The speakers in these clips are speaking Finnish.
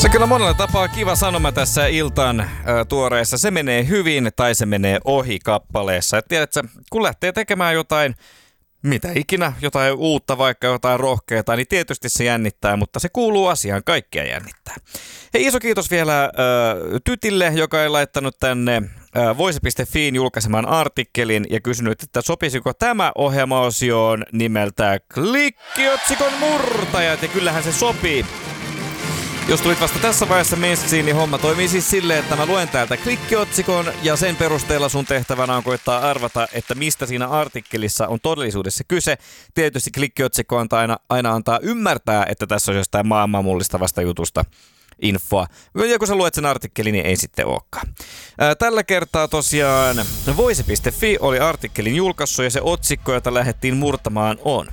Se kyllä monella tapaa kiva sanoma tässä iltan tuoreessa. Se menee hyvin tai se menee ohi kappaleessa. Et tiedätkö, kun lähtee tekemään jotain, mitä ikinä, jotain uutta, vaikka jotain rohkeata, niin tietysti se jännittää, mutta se kuuluu asiaan, kaikkea jännittää. Hei, iso kiitos vielä Tytille, joka ei laittanut tänne Voise.fiin julkaisemaan artikkelin ja kysynyt, että sopisiko tämä ohjelmaosioon nimeltä Klikkiotsikon murtajat, ja kyllähän se sopii. Jos tulit vasta tässä vaiheessa messiin, niin homma toimii siis silleen, että mä luen täältä klikkiotsikon ja sen perusteella sun tehtävänä on koittaa arvata, että mistä siinä artikkelissa on todellisuudessa kyse. Tietysti klikkiotsikko aina antaa ymmärtää, että tässä on jostain maailman mullistavasta jutusta infoa. Ja kun sä luet sen artikkelin, niin ei sitten olekaan. Tällä kertaa tosiaan Voise.fi oli artikkelin julkaissut ja se otsikko, jota lähdettiin murtamaan on: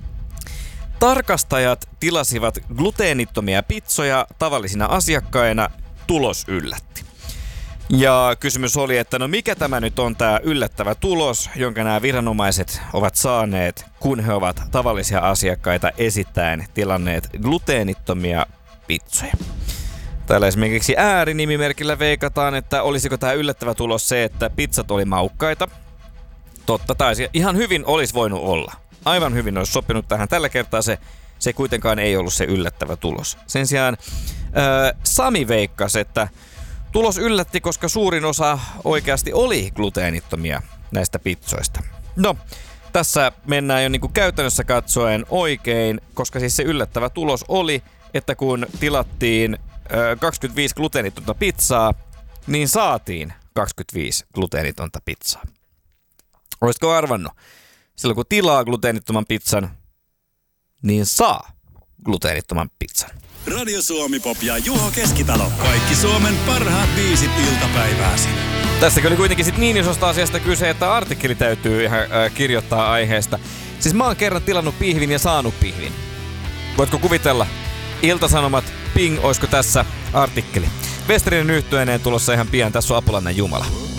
tarkastajat tilasivat gluteenittomia pizzoja tavallisina asiakkaina, tulos yllätti. Ja kysymys oli, että no mikä tämä nyt on tämä yllättävä tulos, jonka nämä viranomaiset ovat saaneet, kun he ovat tavallisia asiakkaita esittäen tilanneet gluteenittomia pizzoja. Täällä esimerkiksi äärinimimerkillä veikataan, että olisiko tämä yllättävä tulos se, että pizzat oli maukkaita. Totta taisi, ihan hyvin olisi voinut olla. Aivan hyvin olisi sopinut tähän. Tällä kertaa se kuitenkaan ei ollut se yllättävä tulos. Sen sijaan Sami veikkasi, että tulos yllätti, koska suurin osa oikeasti oli gluteenittomia näistä pizzoista. No, tässä mennään jo niin kuin käytännössä katsoen oikein, koska siis se yllättävä tulos oli, että kun tilattiin 25 gluteenitonta pizzaa, niin saatiin 25 gluteenitonta pizzaa. Olisitko arvannut? Silloin kun tilaa gluteenittoman pizzan, niin saa gluteenittoman pizzan. Radio Suomi Pop ja Juho Keskitalo. Kaikki Suomen parhaat biisit iltapäivääsi. Tässäkin oli kuitenkin sit niin isosta asiasta kyse, että artikkeli täytyy ihan kirjoittaa aiheesta. Siis mä oon kerran tilannut pihvin ja saanut pihvin. Voitko kuvitella? Iltasanomat, ping, oisko tässä artikkeli? Westerinen yhtyeineen tulossa ihan pian. Tässä on Apulannan Jumala.